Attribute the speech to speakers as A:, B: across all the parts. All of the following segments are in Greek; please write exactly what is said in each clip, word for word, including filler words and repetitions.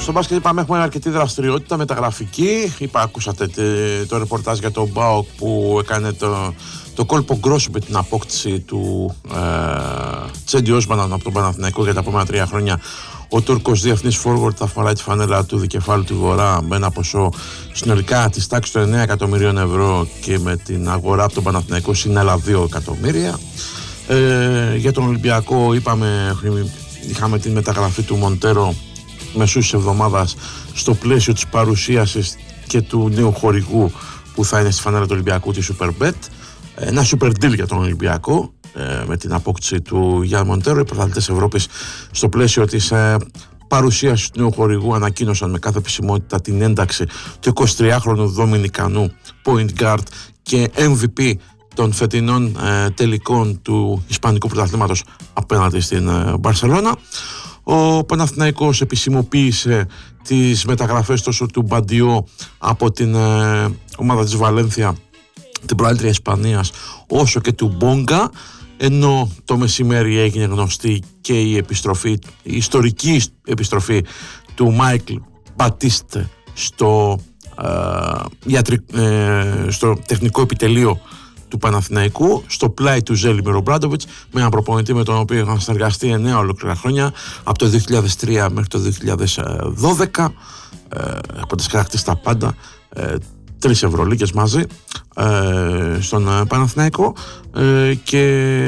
A: Στο μπάσκετ είπαμε έχουμε αρκετή δραστηριότητα μεταγραφική. Είπα, ακούσατε το ρεπορτάζ για τον Μπάοκ που έκανε το, το κόλπο γκρόσο με την απόκτηση του ε, Τσέντι Όσμαν από τον Παναθηναϊκό για τα επόμενα τρία χρόνια. Ο Τούρκος διεθνής forward θα φοράει τη φανέλα του δικεφάλου του Βορρά με ένα ποσό συνολικά της τάξης των εννέα εκατομμυρίων ευρώ και με την αγορά από τον Παναθηναϊκό είναι άλλα δύο εκατομμύρια. Ε, για τον Ολυμπιακό είπαμε, είχαμε την μεταγραφή του Μοντέρο μεσούς της εβδομάδας στο πλαίσιο της παρουσίασης και του νέου χορηγού που θα είναι στη φανέλα του Ολυμπιακού, τη Superbet. Ένα super deal για τον Ολυμπιακό ε, με την απόκτηση του Γιάννη Μοντέρο. Οι πρωταθλητές Ευρώπης στο πλαίσιο της ε, παρουσίασης του νέου χορηγού ανακοίνωσαν με κάθε επισημότητα την ένταξη του εικοσιτριάχρονου Δομινικανού point guard και εμ βι πι των φετινών ε, τελικών του Ισπανικού πρωταθλήματος απέναντι στην ε, Μπαρσελόνα. Ο Παναθηναϊκός επισημοποίησε τις μεταγραφές τόσο του Μπαντιό από την ε, ομάδα της Βαλένθια, την προάλληλη Ισπανίας, όσο και του Μπόγκα, ενώ το μεσημέρι έγινε γνωστή και η επιστροφή, η ιστορική επιστροφή του Μάικλ Μπατίστ στο, ε, ιατρι, ε, στο τεχνικό επιτελείο του Παναθηναϊκού, στο πλάι του Ζέλιμιρ Ομπράντοβιτς, με έναν προπονητή με τον οποίο είχαν συνεργαστεί εννέα ολόκληρα χρόνια, από το δύο χιλιάδες τρία μέχρι το δύο χιλιάδες δώδεκα, έχοντας χαρακτήσει τα πάντα, ε, τρεις Ευρωλίγκες μαζί ε, στον ε, Παναθηναϊκό ε, και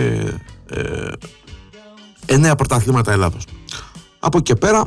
A: ε, εννέα πρωταθλήματα Ελλάδος. Από εκεί και πέρα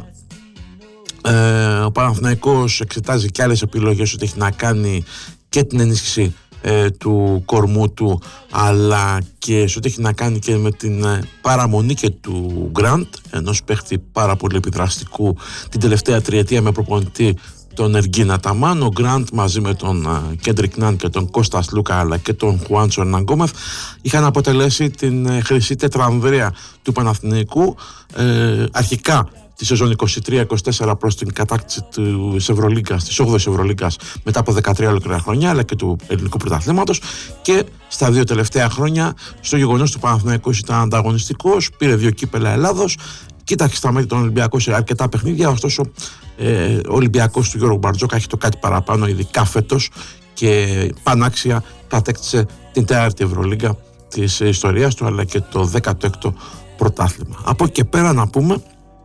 A: ε, ο Παναθηναϊκός εξετάζει και άλλες επιλογές ότι έχει να κάνει και την ενίσχυση ε, του κορμού του, αλλά και σε ό,τι έχει να κάνει και με την ε, παραμονή και του Γκραντ, ενός παίχτη πάρα πολύ επιδραστικού την τελευταία τριετία με προπονητή τον Εργίνα Ταμάν. Ο Γκραντ μαζί με τον Κέντρικ Νάν και τον Κώστας Λούκα αλλά και τον Χουάντσο Ερναγκόμεθ είχαν αποτελέσει την ε, χρυσή τετρανδρέα του Παναθηναϊκού ε, αρχικά τη σεζόν είκοσι τρία είκοσι τέσσερα προς την κατάκτηση της Ευρωλίγκας, της όγδοης Ευρωλίγκας μετά από δεκατρία ολόκληρα χρόνια, αλλά και του ελληνικού πρωταθλήματος, και στα δύο τελευταία χρόνια στο γεγονός του Παναθηναϊκός ήταν ανταγωνιστικός, πήρε δύο κύπελα Ελλάδος, κοίταξε στα μέλη των Ολυμπιακών σε αρκετά παιχνίδια, ωστόσο ε, ο Ολυμπιακός του Γιώργου Μπαρτζόκα έχει το κάτι παραπάνω, ειδικά φέτος, και πανάξια κατέκτησε την τέταρτη Ευρωλίγκα της ιστορίας του, αλλά και το δέκατο έκτο πρωτάθλημα. Από εκεί και πέρα να πούμε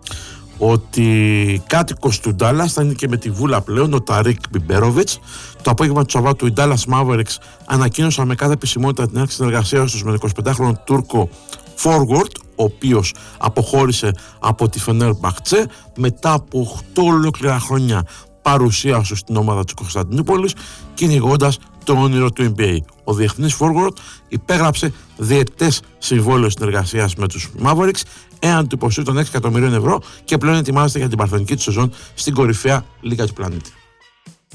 A: ότι κάτοικος του Ντάλλας θα είναι και με τη βούλα πλέον ο Ταρίκ Μπιμπέροβιτς. Το απόγευμα του Σαββάτου οι Dallas Mavericks ανακοίνωσαν με κάθε επισημότητα την άρχιση συνεργασίας τους με τον εικοσιπεντάχρονο Τούρκο forward, ο οποίος αποχώρησε από τη Φενέρμπαχτσε μετά από οκτώ ολόκληρα χρόνια παρουσία του στην ομάδα της Κωνσταντινούπολης, κυνηγώντας το όνειρο του N B A. Ο διεθνής forward υπέγραψε διετές συμβόλαιο συνεργασίας με τους Mavericks έναν του ποσού των έξι εκατομμυρίων ευρώ και πλέον ετοιμάζεται για την παρθενική του σεζόν στην κορυφαία λίγα του πλανήτη.